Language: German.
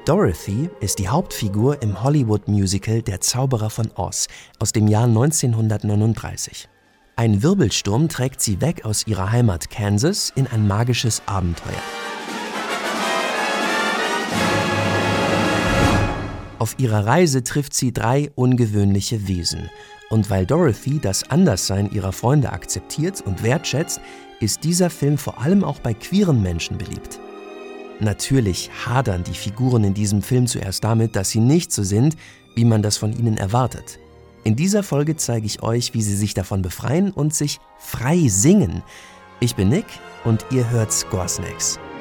Dorothy ist die Hauptfigur im Hollywood-Musical Der Zauberer von Oz aus dem Jahr 1939. Ein Wirbelsturm trägt sie weg aus ihrer Heimat Kansas in ein magisches Abenteuer. Auf ihrer Reise trifft sie 3 ungewöhnliche Wesen. Und weil Dorothy das Anderssein ihrer Freunde akzeptiert und wertschätzt, ist dieser Film vor allem auch bei queeren Menschen beliebt. Natürlich hadern die Figuren in diesem Film zuerst damit, dass sie nicht so sind, wie man das von ihnen erwartet. In dieser Folge zeige ich euch, wie sie sich davon befreien und sich frei singen. Ich bin Nick und ihr hört Score Snacks.